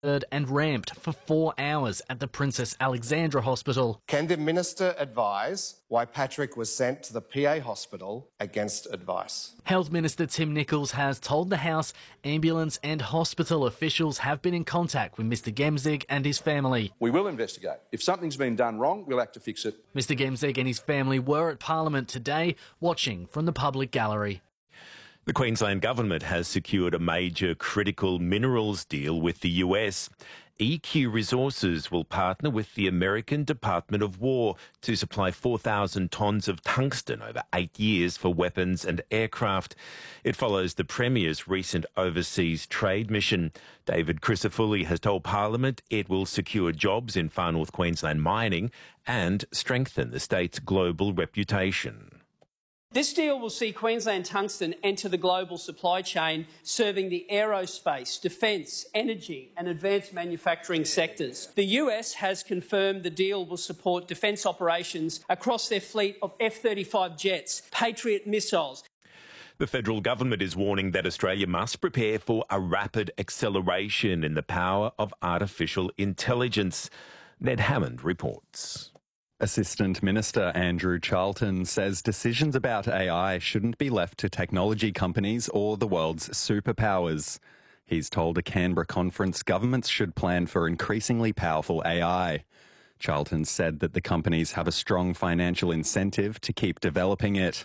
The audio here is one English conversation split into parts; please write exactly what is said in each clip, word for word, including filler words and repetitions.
and ramped for four hours at the Princess Alexandra Hospital. Can the Minister advise why Patrick was sent to the P A hospital against advice? Health Minister Tim Nicholls has told the House ambulance and hospital officials have been in contact with Mr Gemzig and his family. We will investigate. If something's been done wrong, we'll have to fix it. Mr Gemzig and his family were at Parliament today, watching from the public gallery. The Queensland Government has secured a major critical minerals deal with the U S. E Q Resources will partner with the American Department of War to supply four thousand tonnes of tungsten over eight years for weapons and aircraft. It follows the Premier's recent overseas trade mission. David Crisafulli has told Parliament it will secure jobs in Far North Queensland mining and strengthen the state's global reputation. This deal will see Queensland Tungsten enter the global supply chain, serving the aerospace, defence, energy and advanced manufacturing sectors. The U S has confirmed the deal will support defence operations across their fleet of F thirty-five jets, Patriot missiles. The federal government is warning that Australia must prepare for a rapid acceleration in the power of artificial intelligence. Ned Hammond reports. Assistant Minister Andrew Charlton says decisions about A I shouldn't be left to technology companies or the world's superpowers. He's told a Canberra conference governments should plan for increasingly powerful A I. Charlton said that the companies have a strong financial incentive to keep developing it.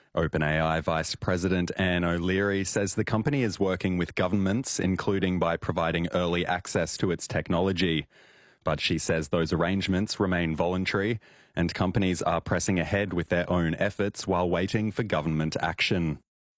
OpenAI Vice President Anne O'Leary says the company is working with governments, including by providing early access to its technology. But she says those arrangements remain voluntary and companies are pressing ahead with their own efforts while waiting for government action.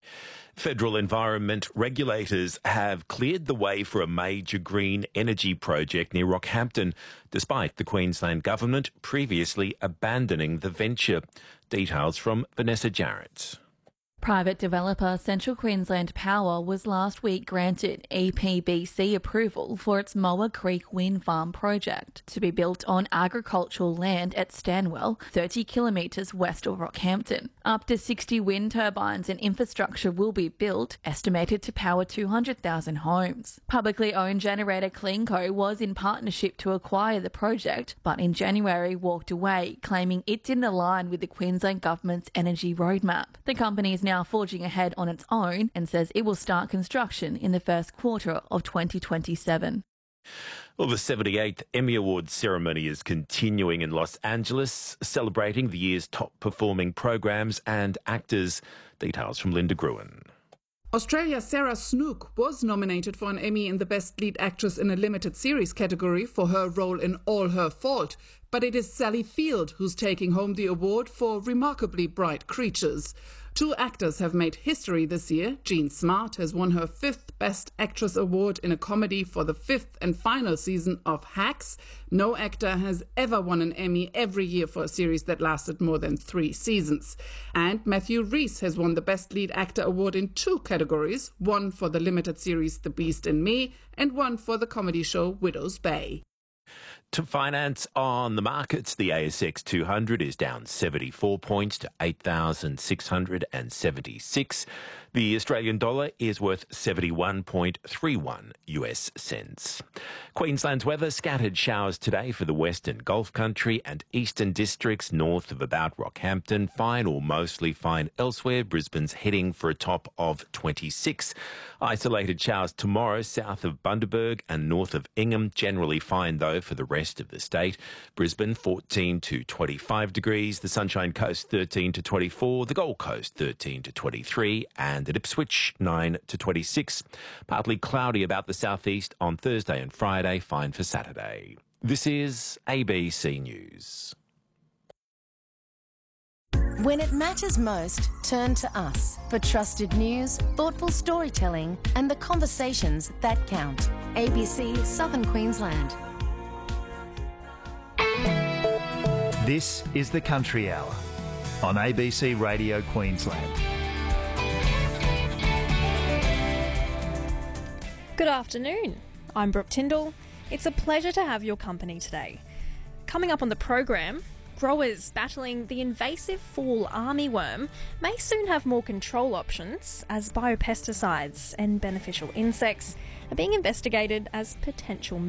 Federal environment regulators have cleared the way for a major green energy project near Rockhampton, despite the Queensland Government previously abandoning the venture. Details from Vanessa Jarrett. Private developer Central Queensland Power was last week granted E P B C approval for its Moa Creek Wind Farm project to be built on agricultural land at Stanwell, thirty kilometres west of Rockhampton. Up to sixty wind turbines and infrastructure will be built, estimated to power two hundred thousand homes. Publicly owned generator Cleanco was in partnership to acquire the project, but in January walked away, claiming it didn't align with the Queensland Government's energy roadmap. The company is now forging ahead on its own and says it will start construction in the first quarter of twenty twenty-seven. Well, the seventy-eighth Emmy Awards ceremony is continuing in Los Angeles, celebrating the year's top-performing programs and actors. Details from Linda Gruen. Australia's Sarah Snook was nominated for an Emmy in the Best Lead Actress in a Limited Series category for her role in All Her Fault, but it is Sally Field who's taking home the award for Remarkably Bright Creatures. Two actors have made history this year. Jean Smart has won her fifth Best Actress award in a comedy for the fifth and final season of Hacks. No actor has ever won an Emmy every year for a series that lasted more than three seasons. And Matthew Rhys has won the Best Lead Actor award in two categories, one for the limited series The Beast in Me and one for the comedy show Widow's Bay. To finance on the markets, the A S X two hundred is down seventy-four points to eight thousand six hundred seventy-six. The Australian dollar is worth seventy-one point three one U S cents. Queensland's weather, scattered showers today for the western Gulf Country and eastern districts north of about Rockhampton. Fine or mostly fine elsewhere. Brisbane's heading for a top of twenty-six. Isolated showers tomorrow south of Bundaberg and north of Ingham. Generally fine though for the rest of the state. Brisbane fourteen to twenty-five degrees. The Sunshine Coast thirteen to twenty-four. The Gold Coast thirteen to twenty-three. And at Ipswich nine to twenty-six. Partly cloudy about the southeast on Thursday and Friday. Fine for Saturday. This is A B C News. When it matters most, turn to us for trusted news, thoughtful storytelling and the conversations that count. A B C Southern Queensland. This is the Country Hour on A B C Radio Queensland. Good afternoon. I'm Brooke Tyndall. It's a pleasure to have your company today. Coming up on the program, growers battling the invasive fall armyworm may soon have more control options as biopesticides and beneficial insects are being investigated as potential